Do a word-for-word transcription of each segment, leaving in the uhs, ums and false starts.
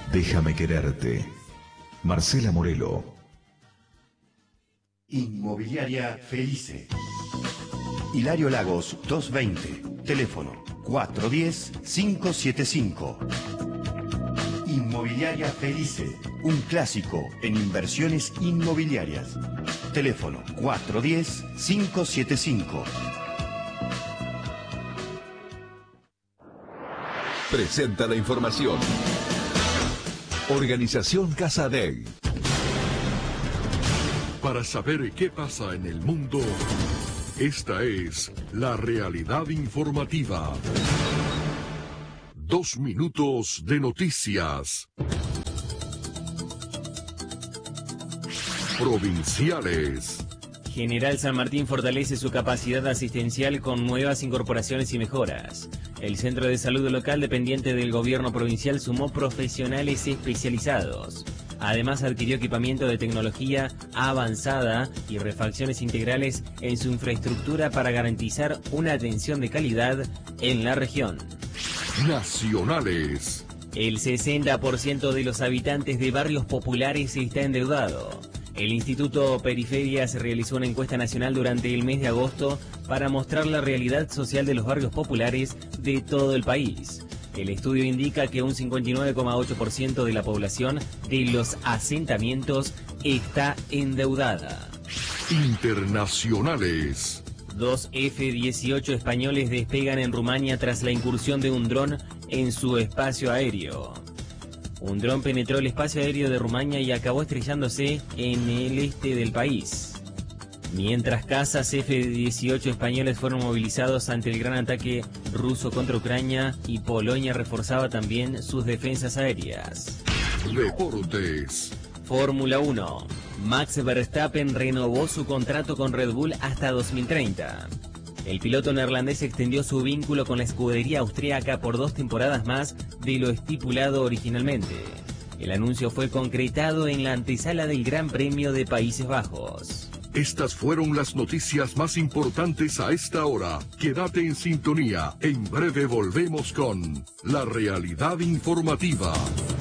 Déjame quererte. Marcela Morelo. Inmobiliaria Felice. Hilario Lagos doscientos veinte. Teléfono cuatro uno cero, cinco siete cinco. Inmobiliaria Felice. Un clásico en inversiones inmobiliarias. Teléfono cuatro uno cero, cinco siete cinco. Presenta la información. Organización Casadei. Para saber qué pasa en el mundo, esta es la realidad informativa. Dos minutos de noticias. Provinciales. General San Martín fortalece su capacidad asistencial con nuevas incorporaciones y mejoras. El centro de salud local dependiente del gobierno provincial sumó profesionales especializados. Además adquirió equipamiento de tecnología avanzada y refacciones integrales en su infraestructura para garantizar una atención de calidad en la región. Nacionales. El sesenta por ciento de los habitantes de barrios populares está endeudado. El Instituto Periferias realizó una encuesta nacional durante el mes de agosto para mostrar la realidad social de los barrios populares de todo el país. El estudio indica que un cincuenta y nueve coma ocho por ciento de la población de los asentamientos está endeudada. Internacionales. Dos F dieciocho españoles despegan en Rumania tras la incursión de un dron en su espacio aéreo. Un dron penetró el espacio aéreo de Rumania y acabó estrellándose en el este del país. Mientras cazas F dieciocho españoles fueron movilizados ante el gran ataque ruso contra Ucrania y Polonia reforzaba también sus defensas aéreas. Deportes. Fórmula uno. Max Verstappen renovó su contrato con Red Bull hasta dos mil treinta. El piloto neerlandés extendió su vínculo con la escudería austríaca por dos temporadas más de lo estipulado originalmente. El anuncio fue concretado en la antesala del Gran Premio de Países Bajos. Estas fueron las noticias más importantes a esta hora. Quédate en sintonía. En breve volvemos con la realidad informativa.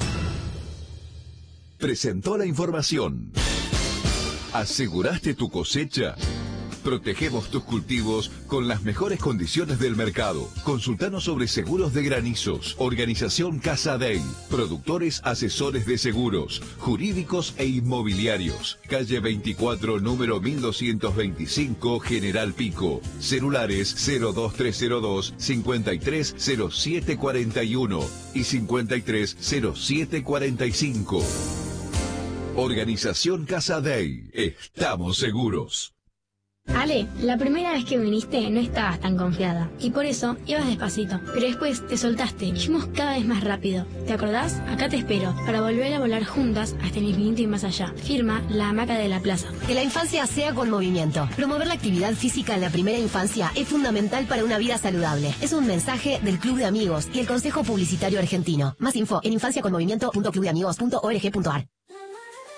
Presentó la información. ¿Aseguraste tu cosecha? Protegemos tus cultivos con las mejores condiciones del mercado. Consultanos sobre seguros de granizos. Organización Casadei. Productores asesores de seguros, jurídicos e inmobiliarios. Calle veinticuatro, número mil doscientos veinticinco, General Pico. Celulares cero dos tres cero dos, cincuenta y tres cero siete cuarenta y uno y cincuenta y tres cero siete cuarenta y cinco. Organización Casadei. Estamos seguros. Ale, la primera vez que viniste no estabas tan confiada y por eso ibas despacito, pero después te soltaste y fuimos cada vez más rápido. ¿Te acordás? Acá te espero para volver a volar juntas hasta el infinito y más allá. Firma La Hamaca de la Plaza. Que la infancia sea con movimiento. Promover la actividad física en la primera infancia es fundamental para una vida saludable. Es un mensaje del Club de Amigos y el Consejo Publicitario Argentino. Más info en infancia con movimiento punto club de amigos punto org punto ar.